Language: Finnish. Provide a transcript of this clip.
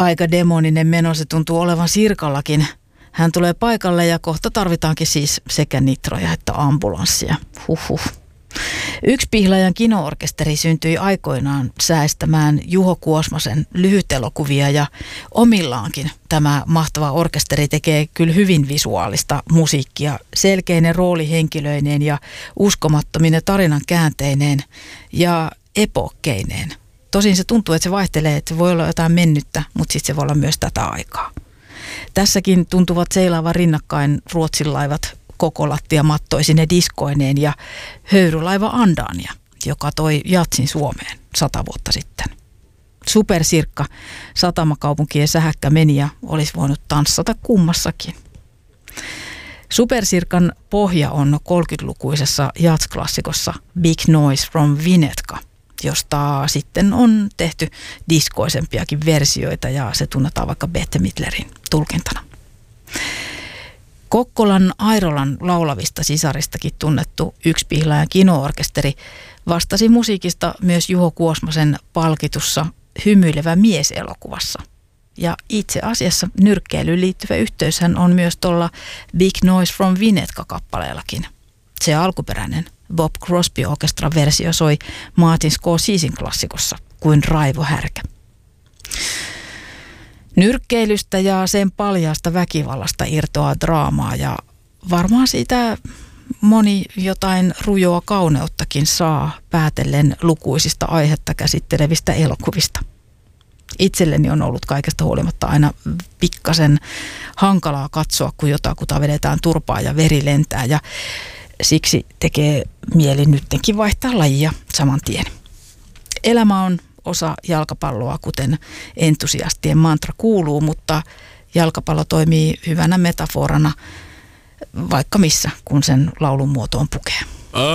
Aika demoninen meno se tuntuu olevan Sirkallakin. Hän tulee paikalle ja kohta tarvitaankin siis sekä nitroja että ambulanssia. Huhhuh. Yksi Pihlajan kinoorkesteri syntyi aikoinaan säestämään Juho Kuosmasen lyhytelokuvia ja omillaankin tämä mahtava orkesteri tekee kyllä hyvin visuaalista musiikkia selkeinen roolihenkilöineen ja uskomattomine tarinan käänteineen ja epokkeineen. Tosin se tuntuu, että se vaihtelee, että se voi olla jotain mennyttä, mutta sitten se voi olla myös tätä aikaa. Tässäkin tuntuvat seilaavan rinnakkain Ruotsin laivat kokolattiamattoisine diskoineen ja höyrylaiva Andania, joka toi jatsin Suomeen 100 vuotta sitten. Supersirkka, satamakaupunkien sähäkkä meni ja olisi voinut tanssata kummassakin. Supersirkan pohja on 30-lukuisessa jatsklassikossa Big Noise from Winnetka, josta sitten on tehty diskoisempiakin versioita ja se tunnetaan vaikka Bette Midlerin tulkintana. Kokkolan Airolan laulavista sisaristakin tunnettu Yksi Pihlajan kinoorkesteri vastasi musiikista myös Juho Kuosmasen palkitussa Hymyilevä mies -elokuvassa. Ja itse asiassa nyrkkeilyyn liittyvä yhteyshän on myös tuolla Big Noise from Winnetka-kappaleellakin. Se alkuperäinen Bob Crosby Orchestran versio soi Martin Scorsesen klassikossa kuin raivohärkä. Nyrkkeilystä ja sen paljaasta väkivallasta irtoaa draamaa ja varmaan siitä moni jotain rujoa kauneuttakin saa päätellen lukuisista aihetta käsittelevistä elokuvista. Itselleni on ollut kaikesta huolimatta aina pikkasen hankalaa katsoa, kun jotakuta vedetään turpaan ja veri lentää ja siksi tekee mieli nyttenkin vaihtaa lajia saman tien. Elämä on osa jalkapalloa, kuten entusiastien mantra kuuluu, mutta jalkapallo toimii hyvänä metaforana vaikka missä, kun sen laulun muotoon pukee.